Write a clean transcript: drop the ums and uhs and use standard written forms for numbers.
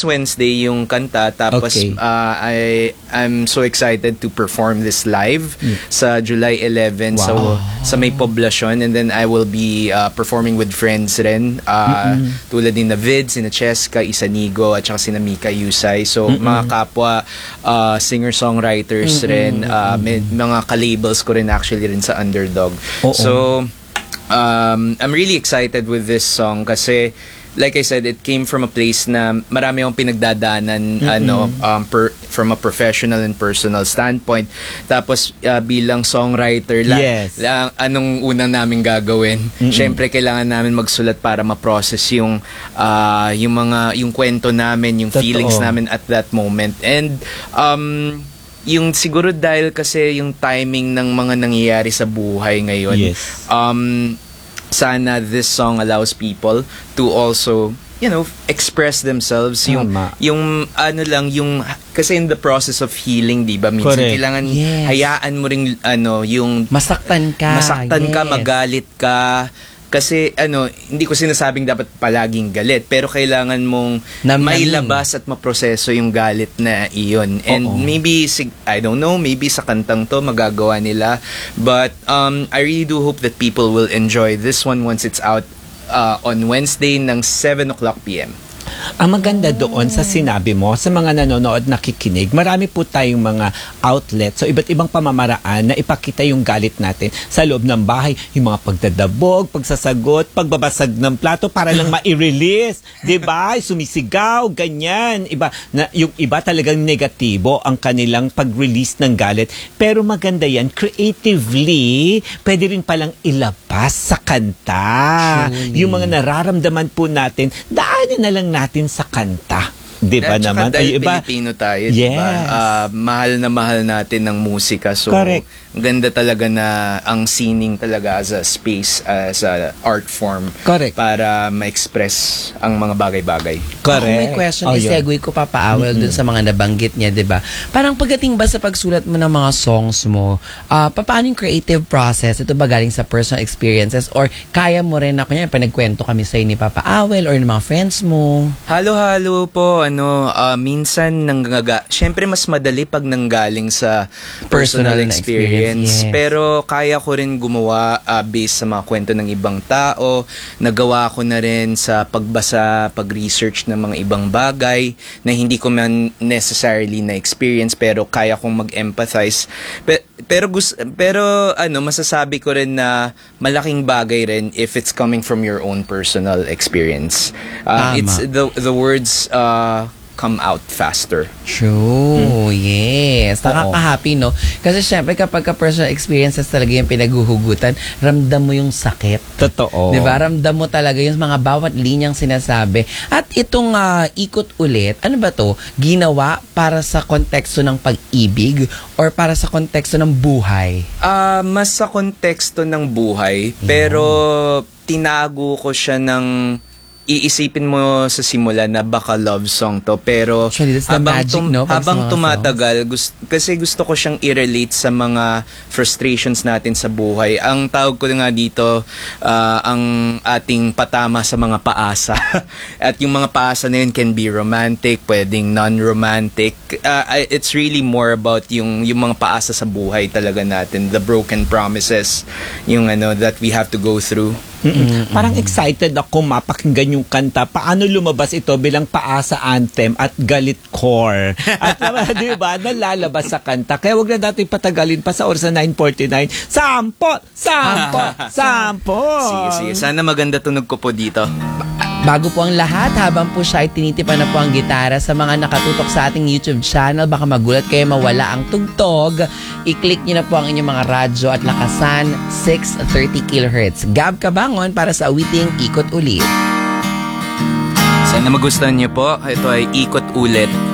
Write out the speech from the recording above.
this Wednesday yung kanta, tapos Okay. I'm so excited to perform this live sa July 11 sa may poblasyon, and then I will be performing with friends rin, tulad ni Vid, sina Cheska, Isanigo, at saka sina Mika Yusay. So mga kapwa singer-songwriters rin, may mga ka-labels ko rin actually rin sa Underdog. So I'm really excited with this song kasi like I said, it came from a place na marami akong pinagdadaanan from a professional and personal standpoint. Tapos bilang songwriter, anong unang namin gagawin? Syempre kailangan namin magsulat para ma-process yung kwento namin, yung feelings namin at that moment. And yung siguro dahil kasi yung timing ng mga nangyayari sa buhay ngayon, sana this song allows people to also, express themselves. Yung kasi in the process of healing, di ba, minsan kailangan hayaan mo ring yung masaktan ka, magalit ka. Kasi hindi ko sinasabing dapat palaging galit, pero kailangan mong mailabas at maproseso yung galit na iyon. And maybe, I don't know, maybe sa kantang to magagawa nila. But I really do hope that people will enjoy this one once it's out on Wednesday ng 7:00 p.m. Ang maganda doon sa sinabi mo, sa mga nanonood, nakikinig, marami po tayong mga outlets, so iba't ibang pamamaraan na ipakita yung galit natin sa loob ng bahay, yung mga pagdadabog, pagsasagot, pagbabasag ng plato para lang ma-release, diba? Sumisigaw, ganyan. Yung iba talagang negatibo ang kanilang pag-release ng galit. Pero maganda yan, creatively, pwede rin palang ilabas sa kanta. Yung mga nararamdaman po natin, daanin na lang natin sa kanta. Di ba naman? Dahil Pilipino tayo, di ba? Mahal na mahal natin ng musika. So, ganda talaga na ang sining talaga as a space, as a art form. Para ma-express ang mga bagay-bagay. May question, segue ko papaawal dun sa mga nabanggit niya, di ba? Parang pagdating ba sa pagsulat mo ng mga songs mo, paano yung creative process? Ito ba galing sa personal experiences? Or kaya mo rin na, kunya, panagkwento kami sa'yo ni Papa Awel or ng mga friends mo? Halo-halo po. Minsan syempre mas madali pag nanggaling sa personal experience. Pero kaya ko rin gumawa based sa mga kwento ng ibang tao. Nagawa ko na rin sa pagbasa, pag-research ng mga ibang bagay na hindi ko man necessarily na-experience, pero kaya kong mag-empathize. Pero masasabi ko rin na malaking bagay rin if it's coming from your own personal experience. It's the words come out faster. True, yes. Nakaka-happy, no? Kasi syempre kapag personal experiences talaga yung pinaguhugutan, ramdam mo yung sakit. Totoo. Diba? Ramdam mo talaga yung mga bawat linyang sinasabi. At itong ikot ulit, ano ba to? Ginawa para sa konteksto ng pag-ibig or para sa konteksto ng buhay? Mas sa konteksto ng buhay, pero tinago ko siya ng iisipin mo sa simula na baka love song to, pero habang tumatagal, kasi gusto ko siyang i-relate sa mga frustrations natin sa buhay. Ang tawag ko nga dito, ang ating patama sa mga paasa. At yung mga paasa na yun can be romantic, pwedeng non-romantic. It's really more about yung mga paasa sa buhay talaga natin, the broken promises, yung that we have to go through. Parang excited ako mapakinggan yung kanta. Paano lumabas ito bilang paasa anthem at galit core? At di ba, nalalabas sa kanta. Kaya wag na natin patagalin pa sa oras na 9:49. Sample! Sige. Sana maganda tunog ko po dito. Bago po ang lahat, habang po siya ay tinitipan na po ang gitara, sa mga nakatutok sa ating YouTube channel, baka magulat kayo mawala ang tugtog, i-click niyo na po ang inyong mga radyo at lakasan 630 kHz. Gab Kabangon para sa awiting Ikot Ulit. Sana magustuhan niyo po. Ito ay Ikot Ulit.